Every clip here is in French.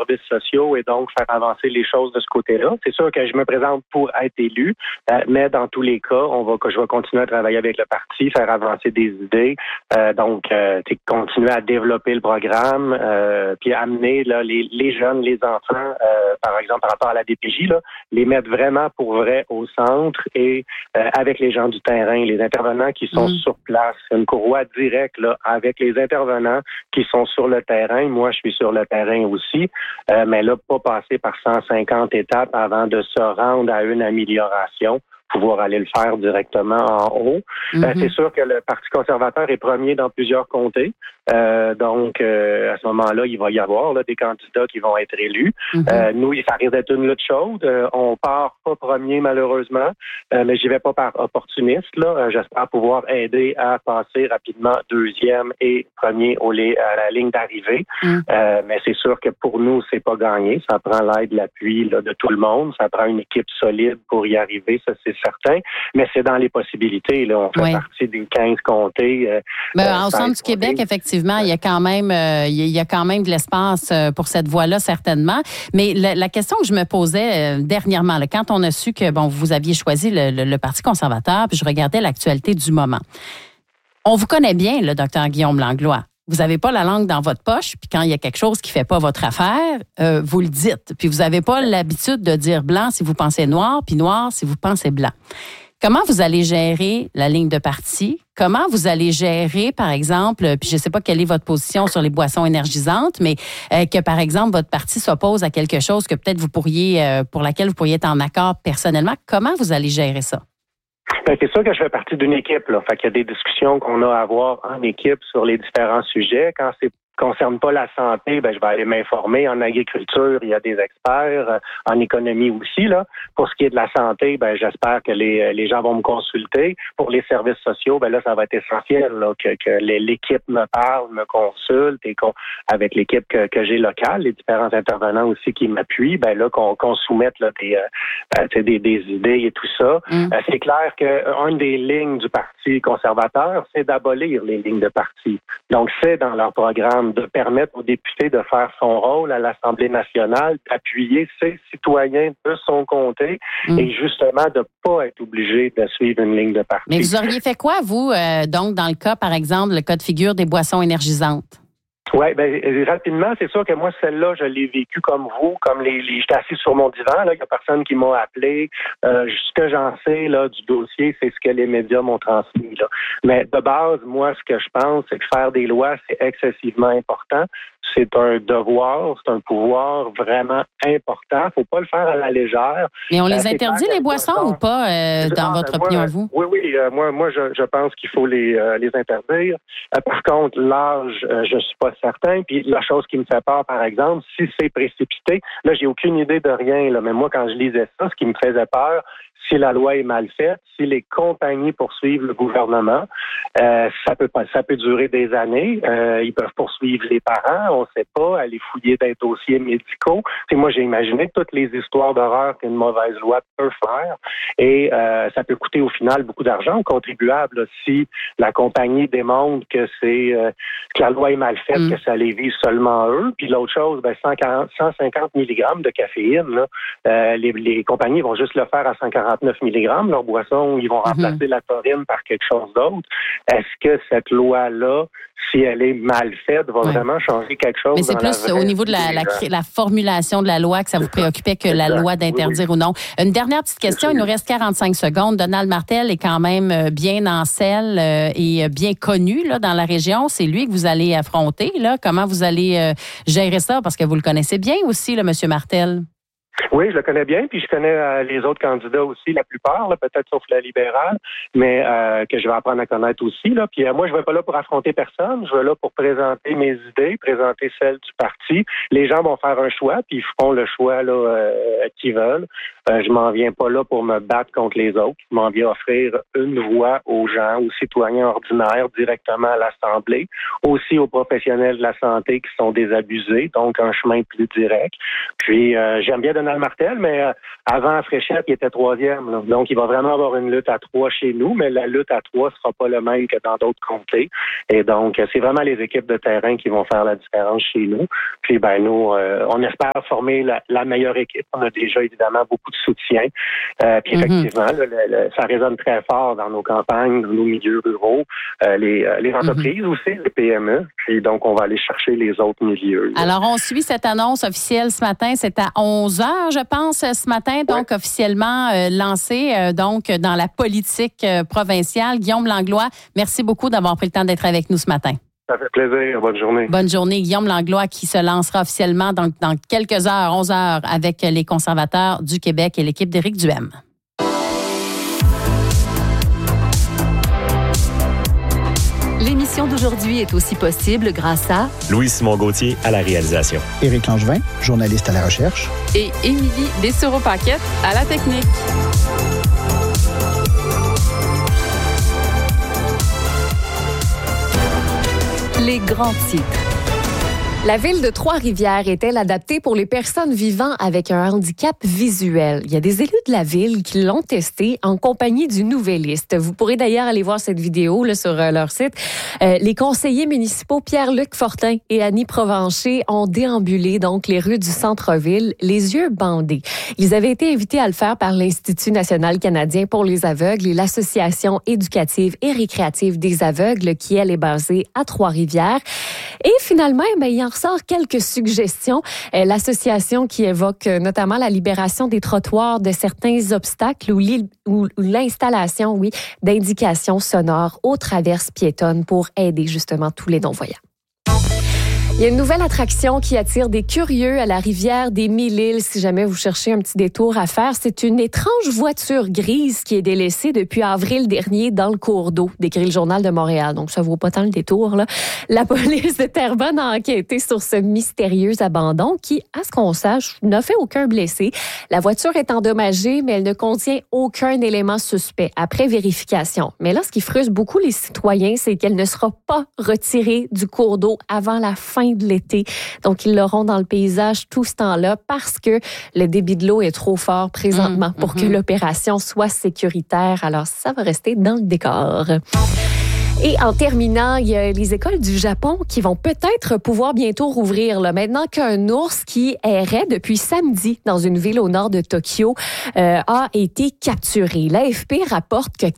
services sociaux et donc faire avancer les choses de ce côté-là. C'est sûr que je me présente pour être élu, mais dans tous les cas, je vais continuer à travailler avec le parti, faire avancer des idées, continuer à développer le programme, puis amener là, les jeunes, les enfants, par exemple par rapport à la DPJ, là, les mettre vraiment pour vrai au centre et avec les gens du terrain, les intervenants qui sont sur place, une courroie directe là, avec les intervenants qui sont sur le terrain. Moi, je suis sur le terrain aussi, mais là, pas passer par 150 étapes avant de se rendre à une amélioration, pouvoir aller le faire directement en haut. C'est sûr que le Parti conservateur est premier dans plusieurs comtés. Donc, à ce moment-là, il va y avoir là, des candidats qui vont être élus. Nous, ça risque d'être une lutte chaude. On part pas premier, malheureusement, mais j'y vais pas par opportuniste. Là. J'espère pouvoir aider à passer rapidement deuxième et premier à la ligne d'arrivée. Mais c'est sûr que pour nous, c'est pas gagné. Ça prend l'aide, l'appui là, de tout le monde. Ça prend une équipe solide pour y arriver, ça c'est certain. Mais c'est dans les possibilités. Là. On fait partie des 15 comtés. Au centre du Québec, effectivement, il y a quand même de l'espace pour cette voie-là, certainement. Mais la question que je me posais dernièrement, là, quand on a su que vous aviez choisi le Parti conservateur, puis je regardais l'actualité du moment. On vous connaît bien, le docteur Guillaume Langlois. Vous n'avez pas la langue dans votre poche, puis quand il y a quelque chose qui ne fait pas votre affaire, vous le dites. Puis vous n'avez pas l'habitude de dire blanc si vous pensez noir, puis noir si vous pensez blanc. Comment vous allez gérer la ligne de parti? Comment vous allez gérer, par exemple, puis je ne sais pas quelle est votre position sur les boissons énergisantes, mais que, par exemple, votre parti s'oppose à quelque chose que peut-être pour laquelle vous pourriez être en accord personnellement. Comment vous allez gérer ça? Ben, c'est sûr que je fais partie d'une équipe, là. Fait qu'il y a des discussions qu'on a à avoir en équipe sur les différents sujets. Quand c'est concerne pas la santé, je vais aller m'informer. En agriculture, il y a des experts. En économie aussi, là. Pour ce qui est de la santé, j'espère que les gens vont me consulter. Pour les services sociaux, là, ça va être essentiel, là, que l'équipe me parle, me consulte et avec l'équipe que j'ai locale, les différents intervenants aussi qui m'appuient, là, qu'on soumette là, des idées et tout ça. C'est clair qu'une des lignes du Parti conservateur, c'est d'abolir les lignes de parti. Donc, c'est dans leur programme de permettre aux députés de faire son rôle à l'Assemblée nationale, d'appuyer ses citoyens de son comté et justement de ne pas être obligé de suivre une ligne de parti. Mais vous auriez fait quoi, vous, donc, dans le cas, par exemple, le cas de figure des boissons énergisantes? Oui, rapidement, c'est sûr que moi, celle-là, je l'ai vécue comme vous, comme j'étais assis sur mon divan, là, il y a personne qui m'a appelé. Ce que j'en sais, là, du dossier, c'est ce que les médias m'ont transmis, là. Mais de base, moi, ce que je pense, c'est que faire des lois, c'est excessivement important. C'est un devoir, c'est un pouvoir vraiment important. Faut pas le faire à la légère. Mais on les interdit, les boissons, ou pas, dans votre opinion, vous? Oui. Moi, je pense qu'il faut les interdire. Par contre, l'âge, je suis pas certain. Puis la chose qui me fait peur, par exemple, si c'est précipité, là, j'ai aucune idée de rien, là, mais moi, quand je lisais ça, ce qui me faisait peur, si la loi est mal faite, si les compagnies poursuivent le gouvernement, ça peut durer des années. Ils peuvent poursuivre les parents, on ne sait pas, aller fouiller des dossiers médicaux. T'sais, moi, j'ai imaginé toutes les histoires d'horreur qu'une mauvaise loi peut faire, et ça peut coûter au final beaucoup d'argent aux contribuables là, si la compagnie démontre que que la loi est mal faite, que ça les vise seulement eux. Puis l'autre chose, 150 mg de caféine, là, les compagnies vont juste le faire à 149 mg. Leur boisson, ils vont remplacer la taurine par quelque chose d'autre. Est-ce que cette loi-là, si elle est mal faite, va vraiment changer quelque chose? Mais c'est plus au niveau de la formulation de la loi que ça vous préoccupait que la loi d'interdire ou non. Une dernière petite question, il nous reste 45 secondes. Donald Martel est quand même bien en selle et bien connu là, dans la région. C'est lui que vous allez affronter. Là. Comment vous allez gérer ça? Parce que vous le connaissez bien aussi, là, M. Martel. Oui, je le connais bien, puis je connais les autres candidats aussi, la plupart, là, peut-être sauf la libérale, mais que je vais apprendre à connaître aussi. Là. Puis moi, je ne vais pas là pour affronter personne, je vais là pour présenter mes idées, présenter celles du parti. Les gens vont faire un choix, puis ils feront le choix là qu'ils veulent. Je m'en viens pas là pour me battre contre les autres. Je m'en viens offrir une voix aux gens, aux citoyens ordinaires, directement à l'Assemblée, aussi aux professionnels de la santé qui sont désabusés, donc un chemin plus direct. Puis j'aime bien donner Donald Martel, mais avant Fréchette, il était 3e. Là. Donc, il va vraiment avoir une lutte à 3 chez nous, mais la lutte à 3 sera pas le même que dans d'autres comtés. Et donc, c'est vraiment les équipes de terrain qui vont faire la différence chez nous. Puis, nous, on espère former la meilleure équipe. On a déjà, évidemment, beaucoup de soutien. Puis, effectivement, ça résonne très fort dans nos campagnes, dans nos milieux ruraux, les entreprises aussi, les PME. Puis, donc, on va aller chercher les autres milieux. Là. Alors, on suit cette annonce officielle ce matin. C'est à 11h, je pense, ce matin, donc officiellement lancé donc dans la politique provinciale. Guillaume Langlois, merci beaucoup d'avoir pris le temps d'être avec nous ce matin. Ça fait plaisir. Bonne journée. Bonne journée. Guillaume Langlois qui se lancera officiellement dans quelques heures, 11h, avec les conservateurs du Québec et l'équipe d'Éric Duhem. L'émission d'aujourd'hui est aussi possible grâce à Louis-Simon Gauthier à la réalisation. Éric Langevin, journaliste à la recherche. et Émilie Dessureau-Paquette à la technique. Les grands titres. La ville de Trois-Rivières est-elle adaptée pour les personnes vivant avec un handicap visuel? Il y a des élus de la ville qui l'ont testé en compagnie du Nouvelliste. Vous pourrez d'ailleurs aller voir cette vidéo là, sur leur site. Les conseillers municipaux Pierre-Luc Fortin et Annie Provencher ont déambulé donc les rues du centre-ville, les yeux bandés. Ils avaient été invités à le faire par l'Institut national canadien pour les aveugles et l'Association éducative et récréative des aveugles qui, elle, est basée à Trois-Rivières. Et finalement, il en ressort quelques suggestions. L'association qui évoque notamment la libération des trottoirs de certains obstacles ou l'installation, d'indications sonores aux traverses piétonnes pour aider justement tous les non-voyants. Il y a une nouvelle attraction qui attire des curieux à la rivière des Mille-Îles. Si jamais vous cherchez un petit détour à faire, c'est une étrange voiture grise qui est délaissée depuis avril dernier dans le cours d'eau, décrit le Journal de Montréal. Donc, ça vaut pas tant le détour, là. La police de Terrebonne a enquêté sur ce mystérieux abandon qui, à ce qu'on sache, n'a fait aucun blessé. La voiture est endommagée, mais elle ne contient aucun élément suspect après vérification. Mais là, ce qui frustre beaucoup les citoyens, c'est qu'elle ne sera pas retirée du cours d'eau avant la fin de l'été. Donc, ils l'auront dans le paysage tout ce temps-là parce que le débit de l'eau est trop fort présentement pour que l'opération soit sécuritaire. Alors, ça va rester dans le décor. Et en terminant, il y a les écoles du Japon qui vont peut-être pouvoir bientôt rouvrir. Là, maintenant qu'un ours qui errait depuis samedi dans une ville au nord de Tokyo a été capturé. L'AFP rapporte que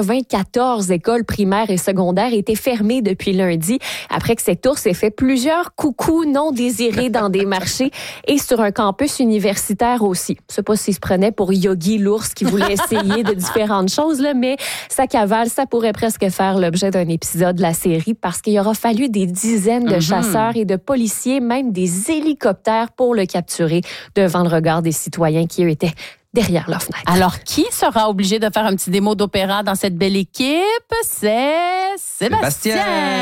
94 écoles primaires et secondaires étaient fermées depuis lundi après que cet ours ait fait plusieurs coucous non désirés dans des marchés et sur un campus universitaire aussi. Je ne sais pas s'il se prenait pour Yogi l'ours qui voulait essayer de différentes choses, là, mais sa cavale, ça pourrait presque faire l'objet d'un épisode de la série parce qu'il aura fallu des dizaines de chasseurs et de policiers, même des hélicoptères pour le capturer devant le regard des citoyens qui, eux, étaient derrière leur fenêtre. Alors, qui sera obligé de faire un petit démo d'opéra dans cette belle équipe? C'est Sébastien!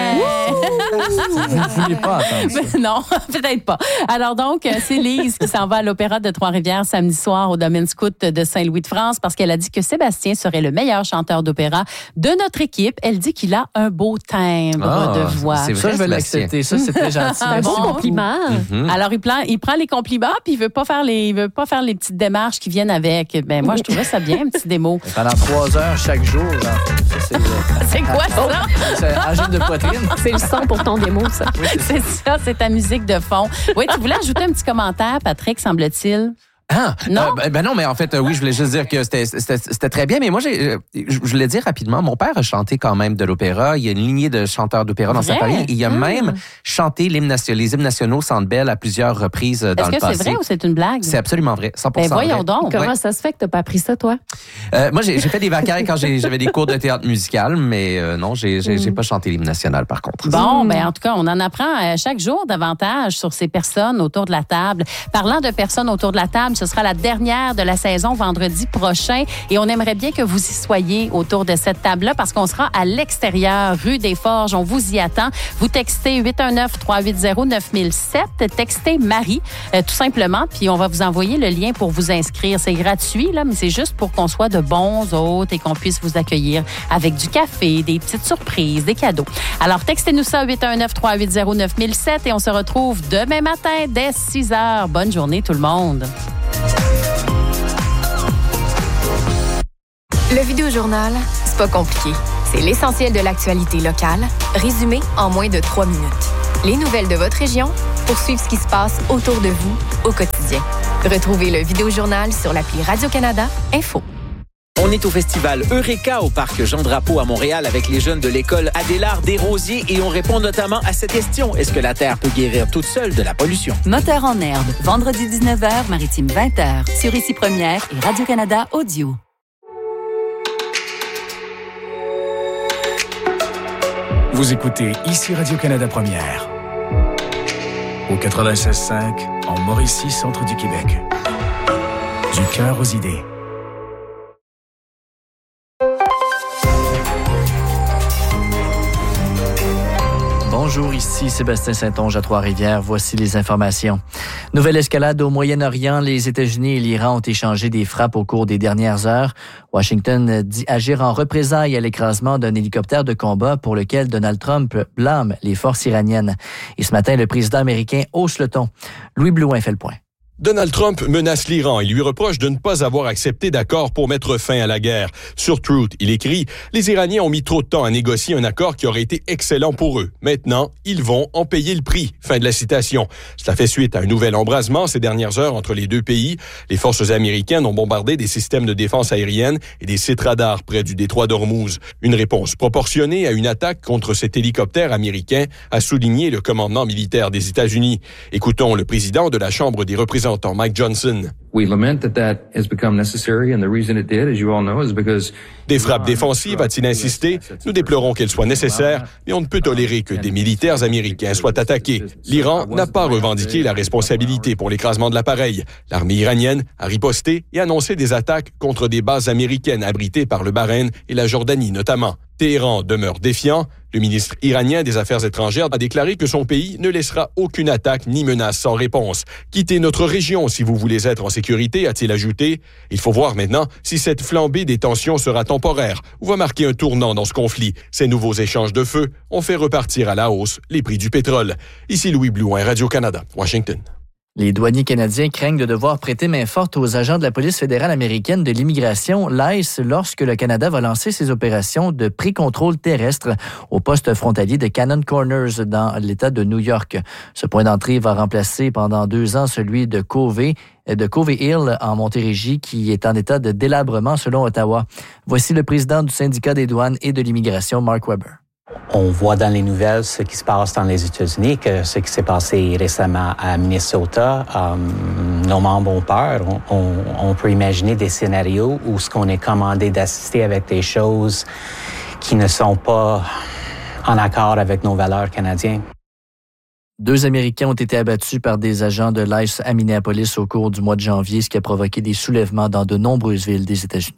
Vous ne vouliez pas attendre ça. Non, peut-être pas. Alors donc, c'est Lise qui s'en va à l'Opéra de Trois-Rivières samedi soir au Domaine Scout de Saint-Louis-de-France parce qu'elle a dit que Sébastien serait le meilleur chanteur d'opéra de notre équipe. Elle dit qu'il a un beau timbre de voix. C'est vrai, ça, je vais l'accepter. Ça, c'est très gentil. Ah, un bon compliment. Alors, il prend les compliments puis il veut pas faire les petites démarches qui viennent avec. Ben moi, je trouvais ça bien, un petit démo. Pendant 3 heures chaque jour, ça, c'est quoi ça? C'est un gym de poitrine. C'est le son pour ton démo, ça. C'est ça, c'est ta musique de fond. Oui, tu voulais ajouter un petit commentaire, Patrick, semble-t-il? Ah, non? Non, mais en fait, oui, je voulais juste dire que c'était très bien. Mais moi, je voulais dire rapidement, mon père a chanté quand même de l'opéra. Il y a une lignée de chanteurs d'opéra dans sa famille. Il a même chanté les hymnes nationaux Centre Bell à plusieurs reprises dans le passé. Est-ce que c'est vrai ou c'est une blague? C'est absolument vrai, 100% ben voyons vrai. donc. Comment ça se fait que tu n'as pas appris ça, toi? Moi, j'ai fait des vacailles quand j'avais des cours de théâtre musical, mais non, j'ai pas chanté l'hymne national, par contre. Bon, ben en tout cas, on en apprend chaque jour davantage sur ces personnes autour de la table. Parlant de personnes autour de la table, ce sera la dernière de la saison vendredi prochain et on aimerait bien que vous y soyez autour de cette table-là parce qu'on sera à l'extérieur, rue des Forges. On vous y attend. Vous textez 819-380-9007. Textez Marie, tout simplement, puis on va vous envoyer le lien pour vous inscrire. C'est gratuit, là, mais c'est juste pour qu'on soit de bons hôtes et qu'on puisse vous accueillir avec du café, des petites surprises, des cadeaux. Alors, textez-nous ça 819-380-9007 et on se retrouve demain matin dès 6h. Bonne journée tout le monde. Le Vidéojournal, c'est pas compliqué. C'est l'essentiel de l'actualité locale, résumé en moins de 3 minutes. Les nouvelles de votre région pour suivre ce qui se passe autour de vous au quotidien. Retrouvez le Vidéojournal sur l'appli Radio-Canada Info. On est au festival Eureka au parc Jean-Drapeau à Montréal avec les jeunes de l'école Adélard Desrosiers et on répond notamment à cette question. Est-ce que la Terre peut guérir toute seule de la pollution? Moteur en herbe, vendredi 19h, maritime 20h, sur Ici Première et Radio-Canada Audio. Vous écoutez Ici Radio-Canada Première. Au 96.5, en Mauricie, centre du Québec. Du cœur aux idées. Bonjour, ici Sébastien Saint-Onge à Trois-Rivières. Voici les informations. Nouvelle escalade au Moyen-Orient. Les États-Unis et l'Iran ont échangé des frappes au cours des dernières heures. Washington dit agir en représailles à l'écrasement d'un hélicoptère de combat pour lequel Donald Trump blâme les forces iraniennes. Et ce matin, le président américain hausse le ton. Louis Blouin fait le point. Donald Trump menace l'Iran et lui reproche de ne pas avoir accepté d'accord pour mettre fin à la guerre. Sur Truth, il écrit « Les Iraniens ont mis trop de temps à négocier un accord qui aurait été excellent pour eux. Maintenant, ils vont en payer le prix. » Fin de la citation. Cela fait suite à un nouvel embrasement ces dernières heures entre les deux pays. Les forces américaines ont bombardé des systèmes de défense aérienne et des sites radars près du détroit d'Ormuz. Une réponse proportionnée à une attaque contre cet hélicoptère américain, a souligné le commandement militaire des États-Unis. Écoutons le président de la Chambre des représentants, Mike Johnson. Des frappes défensives, a-t-il insisté. Nous déplorons qu'elles soient nécessaires, mais on ne peut tolérer que des militaires américains soient attaqués. L'Iran n'a pas revendiqué la responsabilité pour l'écrasement de l'appareil. L'armée iranienne a riposté et annoncé des attaques contre des bases américaines abritées par le Bahreïn et la Jordanie notamment. Téhéran demeure défiant. Le ministre iranien des Affaires étrangères a déclaré que son pays ne laissera aucune attaque ni menace sans réponse. Quittez notre région si vous voulez être en sécurité, a-t-il ajouté. Il faut voir maintenant si cette flambée des tensions sera temporaire ou va marquer un tournant dans ce conflit. Ces nouveaux échanges de feu ont fait repartir à la hausse les prix du pétrole. Ici Louis Blouin, Radio-Canada, Washington. Les douaniers canadiens craignent de devoir prêter main forte aux agents de la police fédérale américaine de l'immigration, l'ICE, lorsque le Canada va lancer ses opérations de pré-contrôle terrestre au poste frontalier de Cannon Corners dans l'État de New York. Ce point d'entrée va remplacer pendant 2 ans celui de Covey Hill en Montérégie, qui est en état de délabrement selon Ottawa. Voici le président du syndicat des douanes et de l'immigration, Mark Weber. On voit dans les nouvelles ce qui se passe dans les États-Unis, que ce qui s'est passé récemment à Minnesota. Nos membres ont peur. On peut imaginer des scénarios où ce qu'on est commandé d'assister avec des choses qui ne sont pas en accord avec nos valeurs canadiennes. 2 Américains ont été abattus par des agents de l'ICE à Minneapolis au cours du mois de janvier, ce qui a provoqué des soulèvements dans de nombreuses villes des États-Unis.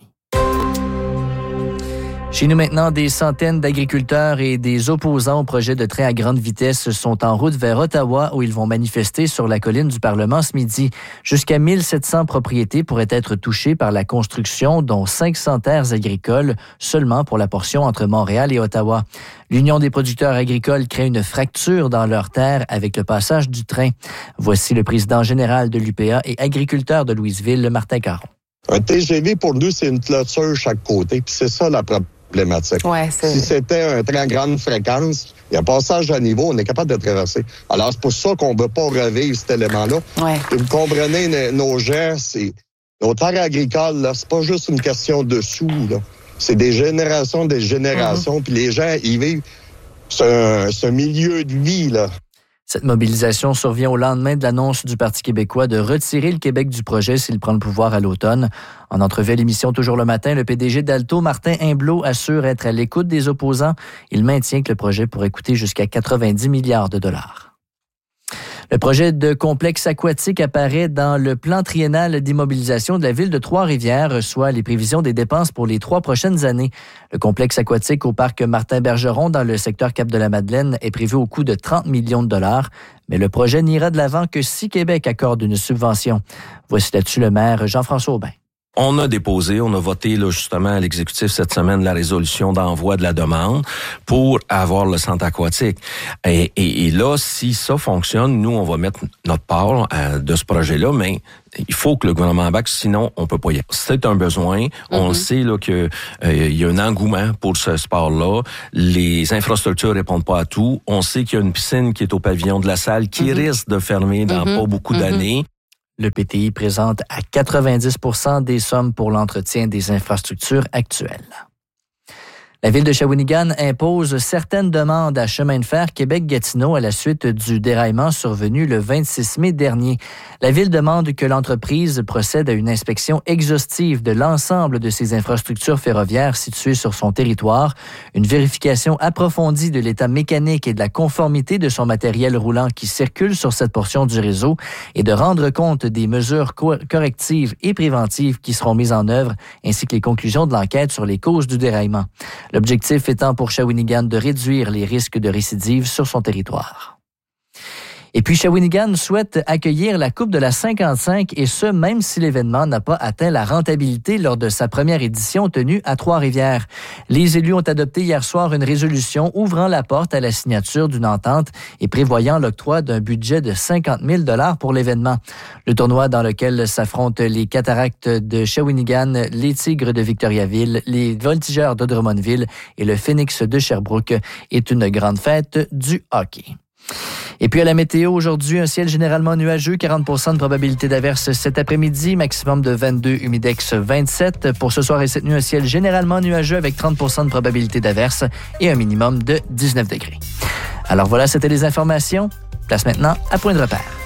Chez nous maintenant, des centaines d'agriculteurs et des opposants au projet de train à grande vitesse sont en route vers Ottawa où ils vont manifester sur la colline du Parlement ce midi. Jusqu'à 1700 propriétés pourraient être touchées par la construction, dont 500 terres agricoles seulement pour la portion entre Montréal et Ottawa. L'Union des producteurs agricoles crée une fracture dans leurs terres avec le passage du train. Voici le président général de l'UPA et agriculteur de Louisville, Martin Caron. Un TGV, pour nous, c'est une clôture chaque côté, puis c'est ça la problématique. Ouais, si c'était un train à grande fréquence, il y a un passage à niveau, on est capable de traverser. Alors, c'est pour ça qu'on ne veut pas revivre cet élément-là. Ouais. Et vous comprenez, nos gens, nos terres agricoles, là, c'est pas juste une question de sous, là. C'est des générations, puis les gens, ils vivent. C'est un milieu de vie, là. Cette mobilisation survient au lendemain de l'annonce du Parti québécois de retirer le Québec du projet s'il prend le pouvoir à l'automne. En entrevue à l'émission Toujours le matin, le PDG d'Alto, Martin Imblot, assure être à l'écoute des opposants. Il maintient que le projet pourrait coûter jusqu'à 90 milliards de dollars. Le projet de complexe aquatique apparaît dans le plan triennal d'immobilisation de la ville de Trois-Rivières, soit les prévisions des dépenses pour les 3 prochaines années. Le complexe aquatique au parc Martin-Bergeron dans le secteur Cap-de-la-Madeleine est prévu au coût de 30 millions de dollars, mais le projet n'ira de l'avant que si Québec accorde une subvention. Voici là-dessus le maire Jean-François Aubin. On a voté là, justement à l'exécutif cette semaine la résolution d'envoi de la demande pour avoir le centre aquatique. Et là, si ça fonctionne, nous, on va mettre notre part de ce projet-là, mais il faut que le gouvernement embarque, sinon on peut pas y aller. C'est un besoin. On sait là que il y a un engouement pour ce sport-là. Les infrastructures répondent pas à tout. On sait qu'il y a une piscine qui est au pavillon de la salle qui risque de fermer dans pas beaucoup d'années. Le PTI présente à 90 % des sommes pour l'entretien des infrastructures actuelles. La ville de Shawinigan impose certaines demandes à Chemin de fer Québec-Gatineau à la suite du déraillement survenu le 26 mai dernier. La ville demande que l'entreprise procède à une inspection exhaustive de l'ensemble de ses infrastructures ferroviaires situées sur son territoire, une vérification approfondie de l'état mécanique et de la conformité de son matériel roulant qui circule sur cette portion du réseau et de rendre compte des mesures correctives et préventives qui seront mises en œuvre, ainsi que les conclusions de l'enquête sur les causes du déraillement. L'objectif étant pour Shawinigan de réduire les risques de récidive sur son territoire. Et puis, Shawinigan souhaite accueillir la Coupe de la 55 et ce, même si l'événement n'a pas atteint la rentabilité lors de sa première édition tenue à Trois-Rivières. Les élus ont adopté hier soir une résolution ouvrant la porte à la signature d'une entente et prévoyant l'octroi d'un budget de 50 000 $ pour l'événement. Le tournoi dans lequel s'affrontent les Cataractes de Shawinigan, les Tigres de Victoriaville, les Voltigeurs de Drummondville et le Phoenix de Sherbrooke est une grande fête du hockey. Et puis à la météo, aujourd'hui, un ciel généralement nuageux, 40 % de probabilité d'averse cet après-midi, maximum de 22, humidex 27. Pour ce soir et cette nuit, un ciel généralement nuageux avec 30 % de probabilité d'averse et un minimum de 19 degrés. Alors voilà, c'était les informations. Place maintenant à Point de repère.